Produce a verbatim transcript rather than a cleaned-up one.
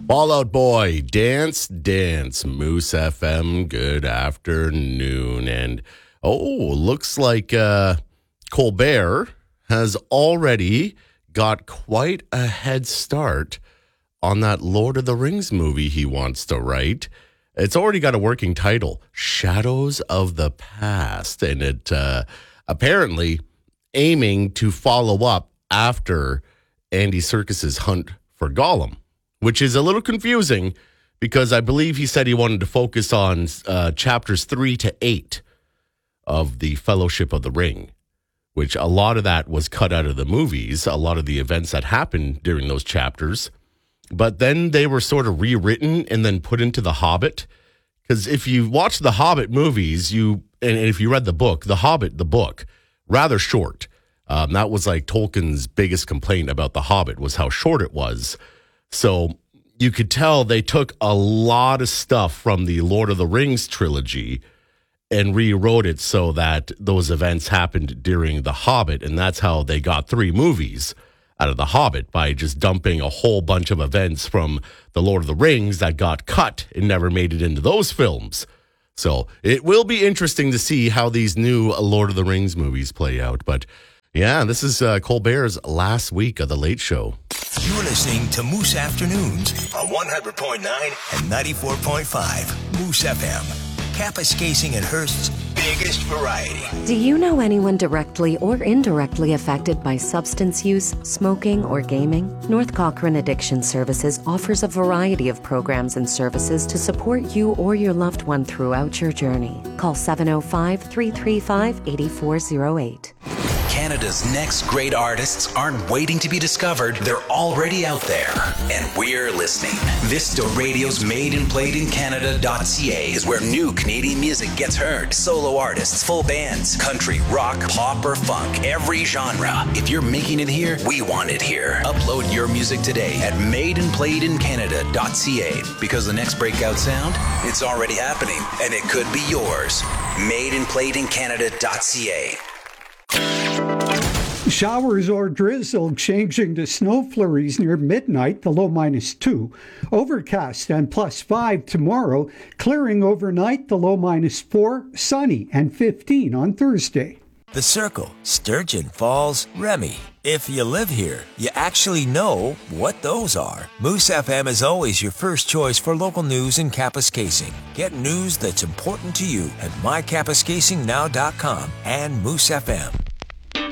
Fall Out Boy, Dance, Dance, Moose F M, good afternoon. And, oh, looks like uh, Colbert has already got quite a head start on that Lord of the Rings movie he wants to write. It's already got a working title, Shadows of the Past, and it uh, apparently aiming to follow up after Andy Serkis's Hunt for Gollum, which is a little confusing because I believe he said he wanted to focus on uh, chapters three to eight of the Fellowship of the Ring, which a lot of that was cut out of the movies, a lot of the events that happened during those chapters. But then they were sort of rewritten and then put into The Hobbit. Because if you watch the Hobbit movies, you and if you read the book, The Hobbit, the book, rather short. Um, that was like Tolkien's biggest complaint about The Hobbit was how short it was. So you could tell they took a lot of stuff from the Lord of the Rings trilogy and rewrote it so that those events happened during The Hobbit. And that's how they got three movies out of The Hobbit, by just dumping a whole bunch of events from the Lord of the Rings that got cut and never made it into those films. So it will be interesting to see how these new Lord of the Rings movies play out. But yeah, this is uh, Colbert's last week of The Late Show. You're listening to Moose Afternoons on one hundred point nine and ninety-four point five Moose F M. Kapuskasing and Hearst's biggest variety. Do you know anyone directly or indirectly affected by substance use, smoking, or gaming? North Cochrane Addiction Services offers a variety of programs and services to support you or your loved one throughout your journey. Call seven oh five, three three five, eight four oh eight. Canada's next great artists aren't waiting to be discovered. They're already out there. And we're listening. Vista Radio's Made and Played in Canada dot C A is where new Canadian music gets heard. Solo artists, full bands, country, rock, pop, or funk. Every genre. If you're making it here, we want it here. Upload your music today at Made and Played in Canada dot C A. Because the next breakout sound, it's already happening. And it could be yours. Made and Played in Canada dot C A. Showers or drizzle changing to snow flurries near midnight, the low minus two. Overcast and plus five tomorrow. Clearing overnight, the low minus four. Sunny and fifteen on Thursday. The Circle, Sturgeon Falls, Remy. If you live here, you actually know what those are. Moose F M is always your first choice for local news in Kapuskasing. Get news that's important to you at my kapuskasing now dot com and Moose F M.